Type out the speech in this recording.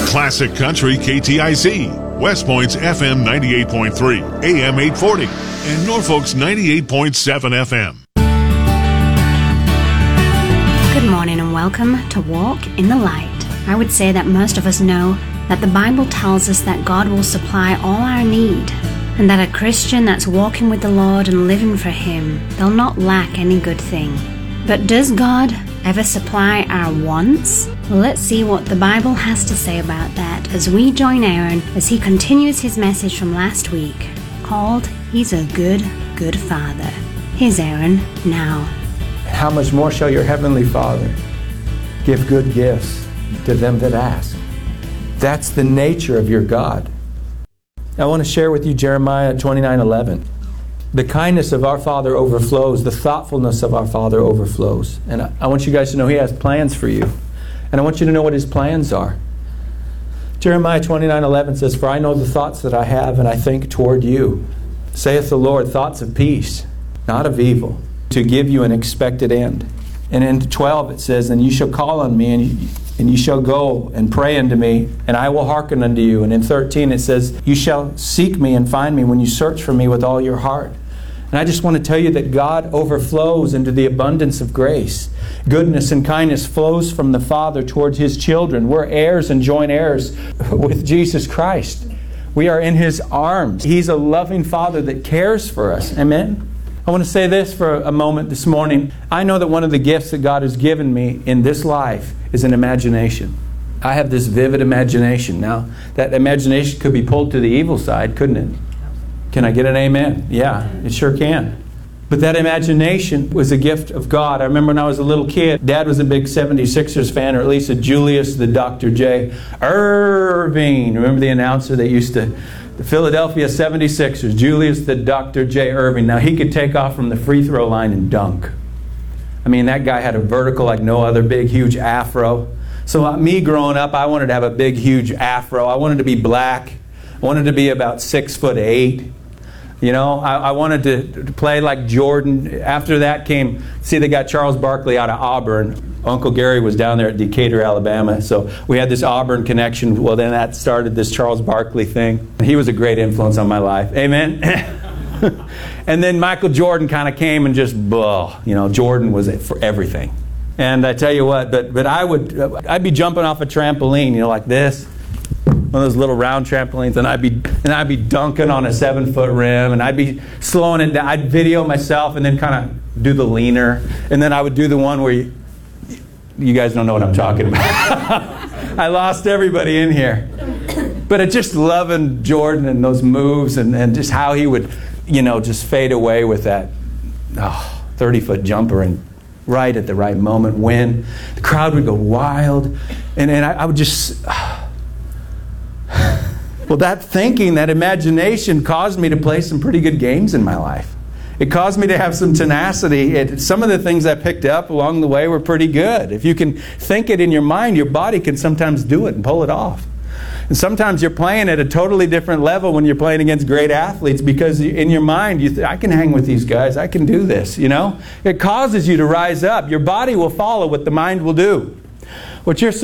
Classic Country KTIZ, West Point's FM 98.3, AM 840, and Norfolk's 98.7 FM. Good morning and welcome to Walk in the Light. I would say that most of us know that the Bible tells us that God will supply all our need, and that a Christian that's walking with the Lord and living for Him, they'll not lack any good thing. But does God ever supply our wants? Well, let's see what the Bible has to say about that as we join Aaron as he continues his message from last week, called He's a Good, Good Father. Here's Aaron now. How much more shall your heavenly Father give good gifts to them that ask? That's the nature of your God. I want to share with you Jeremiah 29:11. The kindness of our Father overflows. The thoughtfulness of our Father overflows. And I want you guys to know He has plans for you. And I want you to know what His plans are. Jeremiah 29:11 says, "For I know the thoughts that I have, and I think toward you, saith the Lord, thoughts of peace, not of evil, to give you an expected end." And in 12 it says, "And you shall call on me, and you shall go and pray unto me, and I will hearken unto you." And in 13 it says, "You shall seek me and find me when you search for me with all your heart." And I just want to tell you that God overflows into the abundance of grace. Goodness and kindness flows from the Father towards His children. We're heirs and joint heirs with Jesus Christ. We are in His arms. He's a loving Father that cares for us. Amen? I want to say this for a moment this morning. I know that one of the gifts that God has given me in this life is an imagination. I have this vivid imagination. Now, that imagination could be pulled to the evil side, couldn't it? Can I get an amen? Yeah, it sure can. But that imagination was a gift of God. I remember when I was a little kid, Dad was a big 76ers fan, or at least a Julius the Dr. J. Erving. Remember the announcer that used to... The Philadelphia 76ers, Julius the Dr. J. Erving. Now, he could take off from the free throw line and dunk. I mean, that guy had a vertical like no other, big, huge afro. So me growing up, I wanted to have a big, huge afro. I wanted to be black. I wanted to be about 6'8". You know, I wanted to play like Jordan. After that came, see, they got Charles Barkley out of Auburn. Uncle Gary was down there at Decatur, Alabama. So we had this Auburn connection. Well, then that started this Charles Barkley thing. He was a great influence on my life. Amen? And then Michael Jordan kind of came and just, you know, Jordan was it for everything. And I tell you what, but I'd be jumping off a trampoline, you know, like this. One of those little round trampolines, and I'd be dunking on a 7-foot rim, and I'd be slowing it down. I'd video myself and then kind of do the leaner, and then I would do the one where you guys don't know what I'm talking about. I lost everybody in here. But it's just loving Jordan and those moves and just how he would, you know, just fade away with that 30-foot jumper and right at the right moment win. The crowd would go wild, and I would just... Well, that thinking, that imagination caused me to play some pretty good games in my life. It caused me to have some tenacity. Some of the things I picked up along the way were pretty good. If you can think it in your mind, your body can sometimes do it and pull it off. And sometimes you're playing at a totally different level when you're playing against great athletes, because in your mind, you I can hang with these guys. I can do this, you know. It causes you to rise up. Your body will follow what the mind will do. What you're